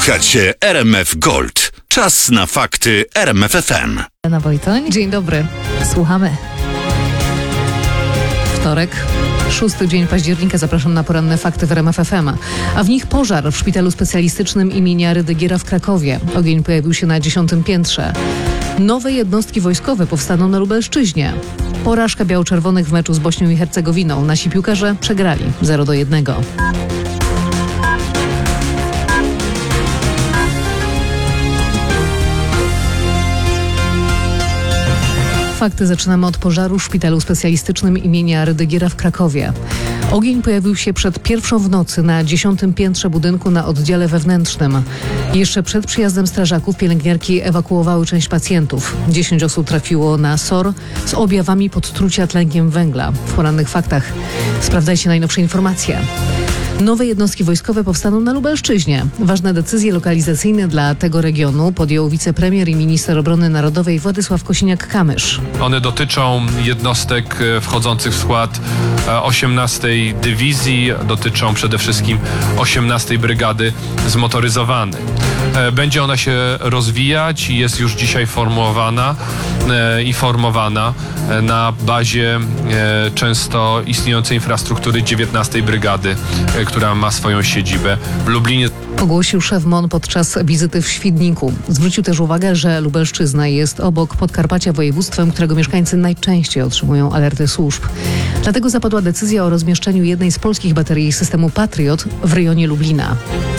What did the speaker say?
Słuchacie RMF Gold. Czas na fakty RMF FM. Elena Wojtoń. Dzień dobry. Słuchamy. Wtorek, 6 dzień października. Zapraszam na poranne fakty w RMF FM. A w nich pożar w szpitalu specjalistycznym imienia Rydygiera w Krakowie. Ogień pojawił się na 10. piętrze. Nowe jednostki wojskowe powstaną na Lubelszczyźnie. Porażka biało-czerwonych w meczu z Bośnią i Hercegowiną. Nasi piłkarze przegrali 0-1. Fakty zaczynamy od pożaru w szpitalu specjalistycznym imienia Rydygiera w Krakowie. Ogień pojawił się przed 1:00 w nocy na 10. piętrze budynku na oddziale wewnętrznym. Jeszcze przed przyjazdem strażaków pielęgniarki ewakuowały część pacjentów. 10 osób trafiło na SOR z objawami podtrucia tlenkiem węgla. W porannych faktach sprawdzajcie najnowsze informacje. Nowe jednostki wojskowe powstaną na Lubelszczyźnie. Ważne decyzje lokalizacyjne dla tego regionu podjął wicepremier i minister obrony narodowej Władysław Kosiniak-Kamysz. One dotyczą jednostek wchodzących w skład 18 Dywizji, dotyczą przede wszystkim 18 Brygady Zmotoryzowanej. Będzie ona się rozwijać i jest już dzisiaj formowana na bazie często istniejącej infrastruktury 19 Brygady, która ma swoją siedzibę w Lublinie. Ogłosił szef MON podczas wizyty w Świdniku. Zwrócił też uwagę, że Lubelszczyzna jest obok Podkarpacia województwem, którego mieszkańcy najczęściej otrzymują alerty służb. Dlatego zapadła decyzja o rozmieszczeniu jednej z polskich baterii systemu Patriot w rejonie Lublina.